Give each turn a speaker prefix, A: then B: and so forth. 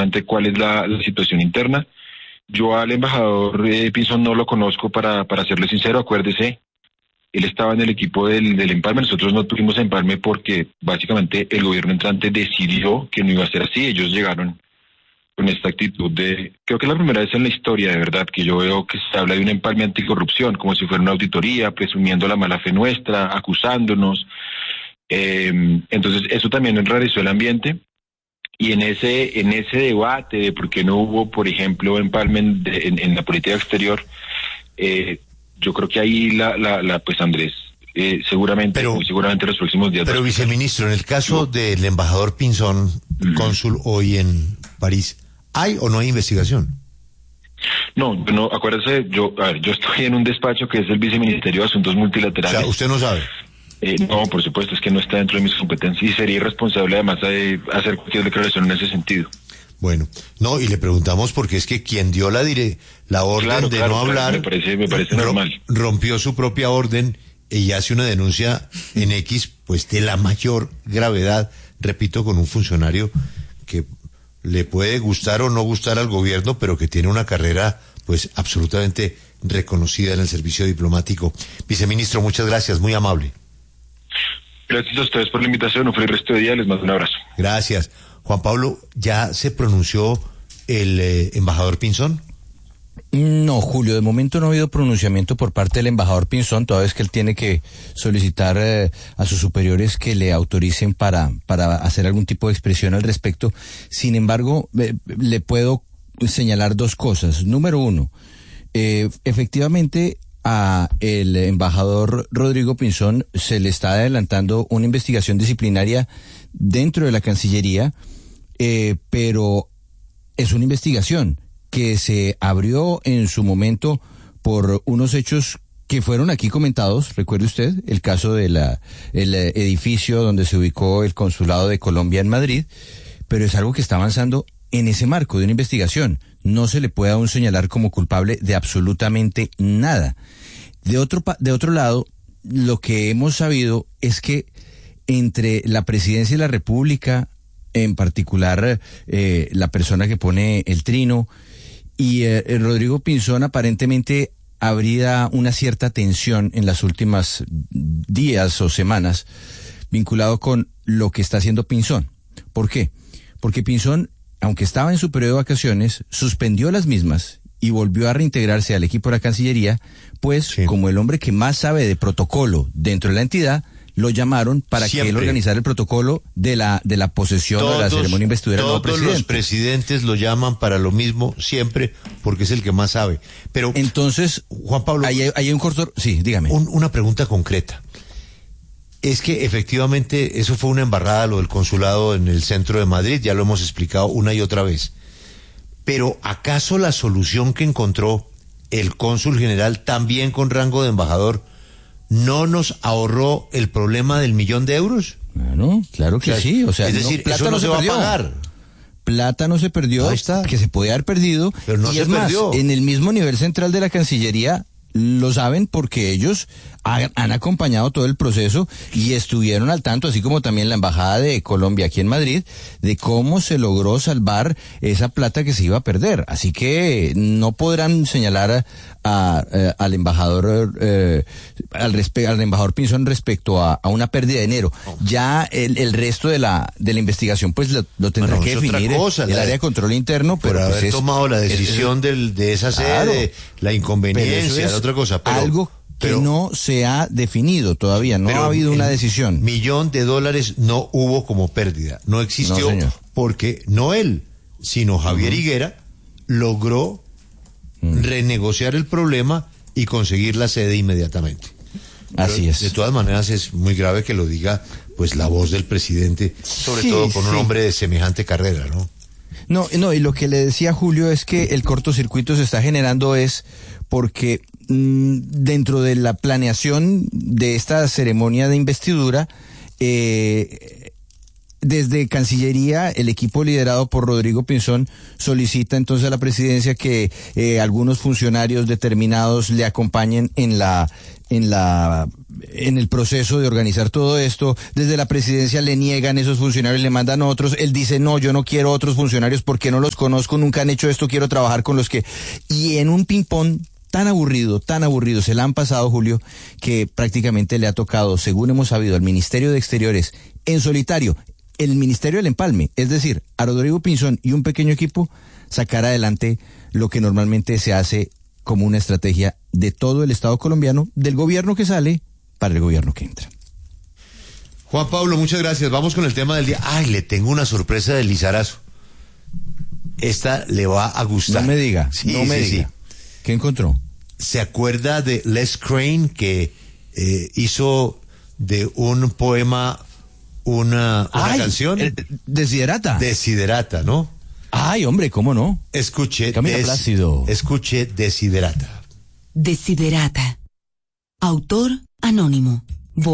A: exactamente cuál es la situación interna. Yo al embajador Pinzón no lo conozco, para serle sincero. Acuérdese, él estaba en el equipo del empalme. Nosotros no tuvimos empalme porque básicamente el gobierno entrante decidió que no iba a ser así. Ellos llegaron con esta actitud creo que es la primera vez en la historia, de verdad, que yo veo que se habla de un empalme anticorrupción, como si fuera una auditoría, presumiendo la mala fe nuestra, acusándonos. Entonces eso también enrareció el ambiente. Y en ese debate de por qué no hubo, por ejemplo, empalme en la política exterior, yo creo que ahí pues Andrés, seguramente, muy seguramente los próximos días.
B: Pero viceministro, en el caso del embajador Pinzón, cónsul hoy en París, ¿hay o no hay investigación?
A: No, acuérdese, yo estoy en un despacho que es el Viceministerio de Asuntos Multilaterales.
B: O sea, usted no sabe.
A: No, por supuesto, es que no está dentro de mis competencias y sería irresponsable además de hacer cualquier declaración en ese sentido.
B: Bueno, no, y le preguntamos porque es que quien dio la orden de no hablar,
A: me parece normal.
B: Rompió su propia orden y hace una denuncia en X, pues de la mayor gravedad, repito, con un funcionario que le puede gustar o no gustar al gobierno, pero que tiene una carrera pues absolutamente reconocida en el servicio diplomático. Viceministro, muchas gracias, muy amable.
A: Gracias a ustedes por la invitación. Un feliz resto de día. Les mando un abrazo.
B: Gracias. Juan Pablo, ¿ya se pronunció el embajador Pinzón?
C: No, Julio, de momento no ha habido pronunciamiento por parte del embajador Pinzón, toda vez que él tiene que solicitar a sus superiores que le autoricen para hacer algún tipo de expresión al respecto. Sin embargo, le puedo señalar dos cosas. Número uno, efectivamente, a el embajador Rodrigo Pinzón se le está adelantando una investigación disciplinaria dentro de la Cancillería, pero es una investigación que se abrió en su momento por unos hechos que fueron aquí comentados. Recuerde usted el caso de el edificio donde se ubicó el consulado de Colombia en Madrid, pero es algo que está avanzando en ese marco de una investigación. No se le puede aún señalar como culpable de absolutamente nada. De otro lado, lo que hemos sabido es que entre la Presidencia de la República, en particular la persona que pone el trino, y Rodrigo Pinzón, aparentemente habría una cierta tensión en las últimas días o semanas vinculado con lo que está haciendo Pinzón. ¿Por qué? Porque Pinzón, aunque estaba en su periodo de vacaciones, suspendió las mismas y volvió a reintegrarse al equipo de la Cancillería, pues sí, como el hombre que más sabe de protocolo dentro de la entidad, lo llamaron para que él organizara el protocolo de la posesión de la ceremonia de investidura del nuevo presidente. Todos los
B: presidentes lo llaman para lo mismo siempre, porque es el que más sabe. Pero
C: entonces,
B: Juan Pablo,
C: hay un corto, sí, dígame.
B: Una pregunta concreta. Es que efectivamente eso fue una embarrada, lo del consulado en el centro de Madrid, ya lo hemos explicado una y otra vez. Pero ¿acaso la solución que encontró el cónsul general, también con rango de embajador, no nos ahorró el problema del €1.000.000?
C: Claro que sí. O sea,
B: es decir, plata no se va a pagar.
C: Plata no se perdió,
B: ahí está,
C: que se podía haber perdido.
B: Pero no se perdió.
C: En el mismo nivel central de la Cancillería lo saben porque ellos han acompañado todo el proceso y estuvieron al tanto, así como también la Embajada de Colombia aquí en Madrid, de cómo se logró salvar esa plata que se iba a perder. Así que no podrán señalar al embajador al embajador Pinzón respecto a una pérdida de dinero. Ya el resto de la investigación pues lo tendrá que definir el área de control interno, pero
B: por
C: pues
B: haber tomado la decisión de esa sede, la inconveniencia, la otra cosa, pero
C: algo que no se ha definido todavía, no ha habido una decisión.
B: $1.000.000 no hubo como pérdida, no existió, porque no él, sino Javier Higuera logró renegociar el problema y conseguir la sede inmediatamente.
C: Así es.
B: De todas maneras es muy grave que lo diga pues la voz del presidente, sobre todo con un hombre de semejante carrera, ¿no?
C: No, y lo que le decía Julio es que el cortocircuito se está generando es porque dentro de la planeación de esta ceremonia de investidura, desde Cancillería, el equipo liderado por Rodrigo Pinzón solicita entonces a la presidencia que algunos funcionarios determinados le acompañen en el proceso de organizar todo esto. Desde la presidencia le niegan esos funcionarios, le mandan otros. Él dice, no, yo no quiero otros funcionarios porque no los conozco, nunca han hecho esto, quiero trabajar con los que... Y en un ping-pong tan aburrido, se la han pasado, Julio, que prácticamente le ha tocado, según hemos sabido, al Ministerio de Exteriores en solitario, el Ministerio del Empalme, es decir, a Rodrigo Pinzón y un pequeño equipo, sacar adelante lo que normalmente se hace como una estrategia de todo el Estado colombiano, del gobierno que sale para el gobierno que entra.
B: Juan Pablo, muchas gracias. Vamos con el tema del día. Ay, le tengo una sorpresa de Lizarazo. Esta le va a gustar.
C: No me diga,
B: sí,
C: no me diga.
B: Sí.
C: ¿Qué encontró?
B: ¿Se acuerda de Les Crane, que hizo de un poema una canción?
C: Desiderata.
B: Desiderata, ¿no?
C: Ay, hombre, ¿cómo no?
B: Escuche,
C: Camila Plácido.
B: Escuche Desiderata.
D: Desiderata. Autor anónimo.